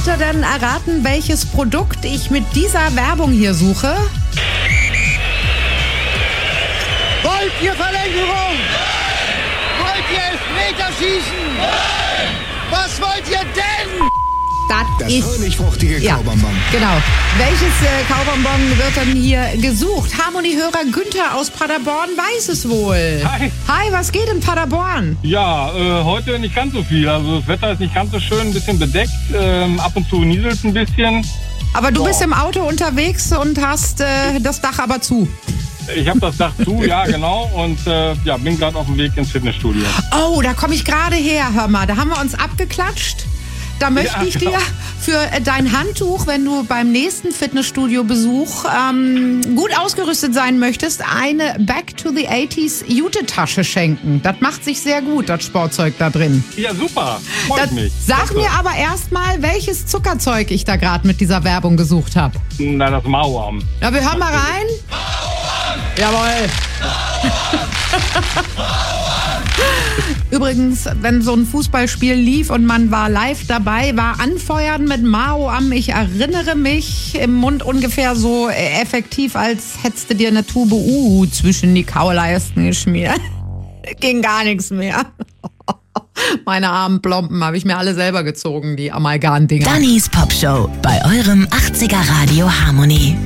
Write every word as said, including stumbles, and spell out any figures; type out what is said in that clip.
ihr denn erraten, welches Produkt ich mit dieser Werbung hier suche? Wollt ihr Verlängerung? Wollt ihr Elfmeterschießen? Was wollt ihr denn? Das, Das ist fröhlich-fruchtige ja, Kaubonbon. genau. Welches äh, Kaubonbon wird denn hier gesucht? Harmoniehörer Günther aus Paderborn weiß es wohl. Hi. Hi, was geht in Paderborn? Ja, äh, heute nicht ganz so viel. Also das Wetter ist nicht ganz so schön, ein bisschen bedeckt. Ähm, ab und zu nieselt es ein bisschen. Aber du Ja. bist im Auto unterwegs und hast äh, das Dach aber zu. Ich habe das Dach zu, ja genau. Und äh, ja, bin gerade auf dem Weg ins Fitnessstudio. Oh, da komme ich gerade her, hör mal. Da haben wir uns abgeklatscht. Da möchte Ja, ich genau. dir für dein Handtuch, wenn du beim nächsten Fitnessstudio-Besuch ähm, gut ausgerüstet sein möchtest, eine Back to the achtziger Jute-Tasche schenken. Das macht sich sehr gut, das Sportzeug da drin. Ja, super. Freut Das, mich. sag Klasse. mir aber erstmal, welches Zuckerzeug ich da gerade mit dieser Werbung gesucht habe. Na, das Mauern. Ja, wir hören mal rein. Jawohl. Übrigens, wenn so ein Fußballspiel lief und man war live dabei, war Anfeuern mit Mao am, ich erinnere mich, im Mund ungefähr so effektiv, als hättest du dir eine Tube Uhu zwischen die Kauleisten geschmiert. Ging gar nichts mehr. Meine armen Plomben habe ich mir alle selber gezogen, die Amalgam-Dinger. Dannys Popshow bei eurem achtziger Radio Harmonie.